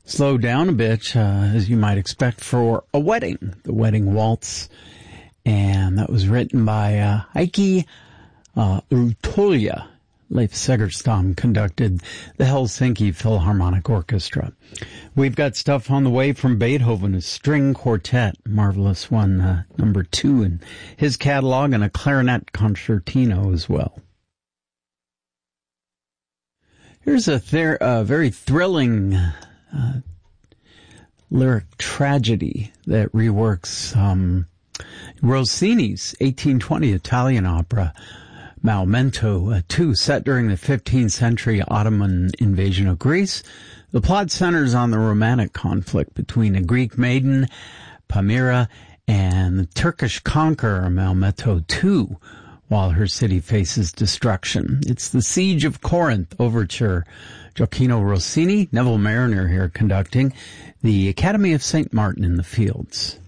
Slow down a bit, as you might expect, for A Wedding, the Wedding Waltz. And that was written by Heikki Ruotola. Leif Segerstam conducted the Helsinki Philharmonic Orchestra. We've got stuff on the way from Beethoven, a string quartet, marvelous one, number 2 in his catalog, and a clarinet concertino as well. Here's a very thrilling lyric tragedy that reworks Rossini's 1820 Italian opera Maometto II, set during the 15th century Ottoman invasion of Greece. The plot centers on the romantic conflict between a Greek maiden, Palmyra, and the Turkish conqueror Maometto II, while her city faces destruction. It's the Siege of Corinth overture. Gioacchino Rossini, Neville Marriner here conducting, the Academy of St. Martin in the Fields.